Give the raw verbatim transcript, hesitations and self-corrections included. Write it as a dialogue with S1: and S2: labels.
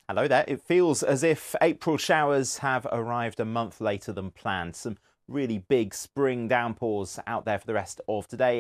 S1: Hello there. It feels as if April showers have arrived a month later than planned. Some really big spring downpours out there for the rest of today.